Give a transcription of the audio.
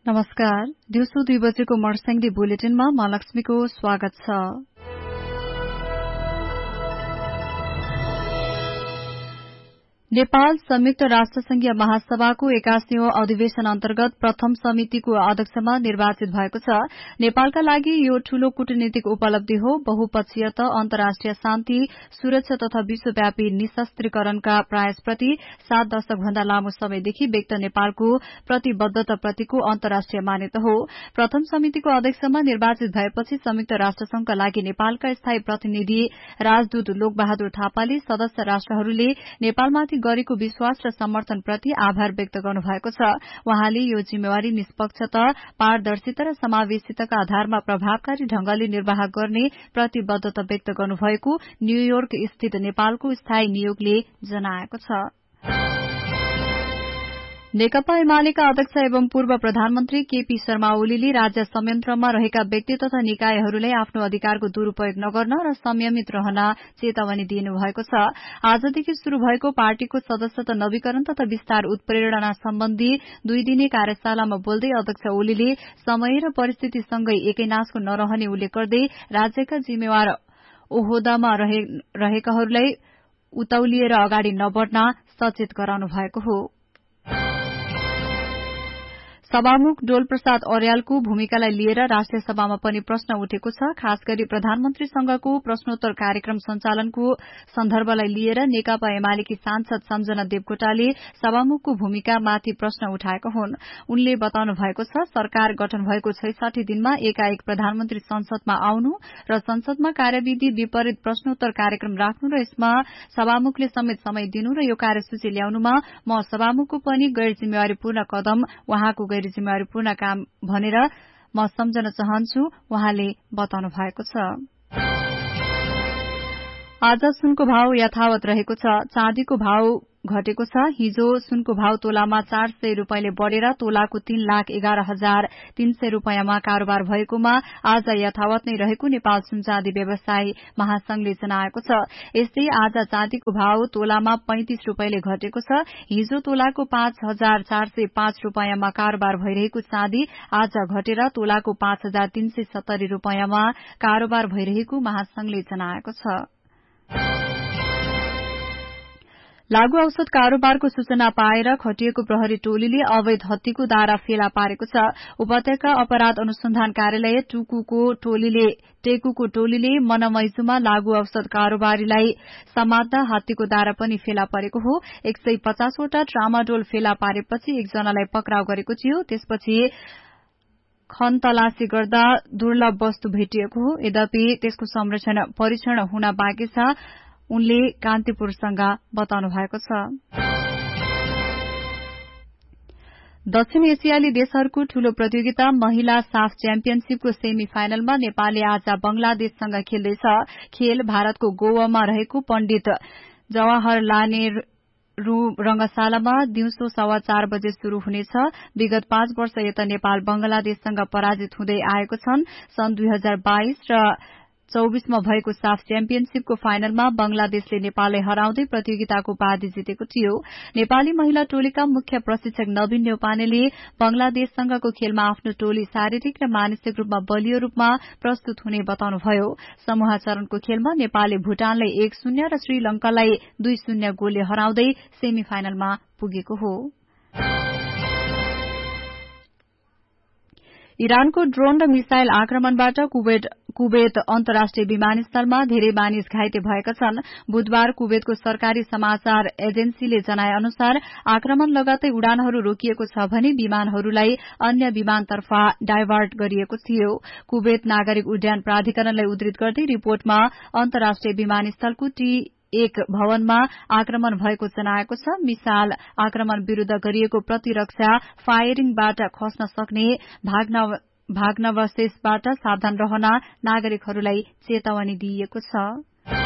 नमस्कार, दिउँसो 2 बजेको मर्स्याङ्दी बुलेटिनमा म लक्ष्मीको स्वागत छ। नेपाल संयुक्त राष्ट्रसंघीय महासभाको 81औं अधिवेशन अन्तर्गत प्रथम समितिको अध्यक्षमा निर्वाचित भएको छ। नेपालका लागि यो ठूलो कूटनीतिक उपलब्धि हो। बहुपक्षीयता, अन्तर्राष्ट्रिय शान्ति, सुरक्षा तथा विश्वव्यापी निशस्त्रीकरणका प्रयासप्रति 7 दशक भन्दा लामो समयदेखि व्यक्त नेपालको प्रतिबद्धताप्रतिको अन्तर्राष्ट्रिय मान्यता हो। प्रथम समितिको अध्यक्षमा निर्वाचित भएपछि संयुक्त राष्ट्रसंघका लागि नेपालका स्थायी प्रतिनिधि राजदूत लोकबहादुर थापाले सदस्य राष्ट्रहरूले नेपालमाथि गरेको विश्वास र समर्थनप्रति आभार व्यक्त गर्नुभएको छ। वहाँले यो जिम्मेवारी निष्पक्षता, पारदर्शिता र समावेशिताका आधारमा प्रभावकारी ढंगले निर्वाह गर्ने प्रतिबद्धता व्यक्त गर्नुभएको न्यूयोर्क स्थित नेपालको स्थायी नियोगले जनाएको छ। नेकपा एमालेका अध्यक्ष एवं पूर्व प्रधानमन्त्री केपी शर्मा ओलीले राज्य संयन्त्रमा रहेका व्यक्ति तथा निकायहरूलाई आफ्नो अधिकारको दुरूपयोग नगर्न र संयमित रहन चेतावनी दिनुभएको छ। आजदेखि शुरू भएको पार्टीको सदस्यता नवीकरण तथा विस्तार उत्प्रेरणा सम्बन्धी 2 दिने कार्यशालामा बोल्दै अध्यक्ष ओलीले समय र परिस्थितिसँगै एकैनासको नरहने उल्लेख गर्दै राज्यका जिम्मेवार ओहोदामा रहेकाहरूलाई उताउलिएर अगाडि नबढ्न सचेत गराउनु भएको हो। सभामुख डोलप्रसाद अर्यालको भूमिकालाई लिएर राष्ट्रिय सभामा पनि प्रश्न उठेको छ। खास गरी प्रधानमन्त्रीसँगको प्रश्नोत्तर कार्यक्रम सञ्चालनको सन्दर्भलाई लिएर नेकपा एमालेकी सांसद सम्झना देवकोटाले सभामुखको भूमिकामाथि प्रश्न उठाएका हुन्। उनले बताउनु भएको छ, सरकार गठन भएको 66 दिनमा एकाएक प्रधानमन्त्री संसदमा आउनु र संसदमा कार्यविधि विपरीत प्रश्नोत्तर कार्यक्रम राख्नु र यसमा सभामुखले समेत समय दिनु र यो कार्यसूची ल्याउनुमा म सभामुखको पनि गैर जिम्मेवारीपूर्ण कदम, वहाँको गैर जिम्मेवारीपूर्ण काम भनेर म सम्झन चाहन्छु, उहाँले बताउनु भएको छ। आज सुनको भाव यथावत रहेको छ। चाँदीको भाव घटेको छ। हिजो सुनको भाव तोलामा 400 रूपैयाँले बढ़ेर तोलाको 3,11,300 रूपैयाँमा कारोबार भएकोमा आज यथावत नै रहेको नेपाल सुन चाँदी व्यवसायी महासंघले जनाएको छ। यस्तै आज चाँदीको भाव तोलामा 35 रूपैयाँले घटेको छ। हिजो तोलाको 5,405 रूपैयाँमा कारोबार भइरहेको चाँदी आज घटेर तोलाको 5,370 रूपैयाँमा कारोबार भइरहेको महासंघले जनाएको छ। लागू औषध कारोबारको सूचना पाएर खटिएको प्रहरी टोलीले अवैध हत्तीको दारा फेला पारेको छ। उपत्यका अपराध अनुसन्धान कार्यालय टेकुको टोलीले मनमैजुमा लागू औषध कारोबारीलाई समात्दा हात्तीको दारा पनि फेला परेको हो। 150 वटा ट्रामाडोल फेला पारेपछि एकजनालाई पक्राउ गरेको थियो। त्यसपछि खनतलासी गर्दा दुर्लभ वस्तु भेटिएको हो। यद्यपि त्यसको परीक्षण हुन बाँकी छ, उनले कान्तिपुरसँग बताउनु भएको छ। दक्षिण एसियाली देशहरूको ठूलो प्रतियोगिता महिला साफ च्याम्पियनशीपको सेमी फाइनलमा नेपालले आज बंगलादेशसँग खेल्दैछ। खेल भारतको गोवामा रहेको पण्डित जवाहरलाल नेहरू रंगशालामा दिउँसो 4:15 बजे शुरू हुनेछ। विगत 5 वर्ष यता नेपाल बंगलादेशसँग पराजित हुँदै आएको छन्। सन् 2022 र 24 मा भएको साफ च्याम्पियनशीपको फाइनलमा बंगलादेशले नेपाललाई हराउँदै प्रतियोगिताको उपाधि जितेको थियो। नेपाली महिला टोलीका मुख्य प्रशिक्षक नवीन न्यौपानेले बंगलादेशसँगको खेलमा आफ्नो टोली शारीरिक र मानसिक रूपमा बलियो रूपमा प्रस्तुत हुने बताउनुभयो। समूह चरणको खेलमा नेपालले भूटानलाई 1-0 र श्रीलंकालाई 2-0 गोलले हराउँदै सेमी फाइनलमा पुगेको हो। इरानको ड्रोन र मिसाइल आक्रमणबाट कुवेत अन्तर्राष्ट्रिय विमानस्थलमा धेरै मानिस घाइते भएका छन्। बुधबार कुवेतको सरकारी समाचार एजेन्सीले जनाए अनुसार आक्रमण लगत्तै उडानहरू रोकिएको छ भने विमानहरूलाई अन्य विमानतर्फ डाइभर्ट गरिएको थियो। कुवेत नागरिक उड्डयन प्राधिकरणलाई उद्धृत गर्दै रिपोर्टमा अन्तर्राष्ट्रिय विमानस्थलको T1 भवनमा आक्रमण भएको जनाएको छ। मिसाइल आक्रमण विरूद्ध गरिएको प्रतिरक्षा फायरिङबाट खस्न सक्ने भाग्नावशेषबाट सावधान रहन नागरिकहरूलाई चेतावनी दिइएको छ।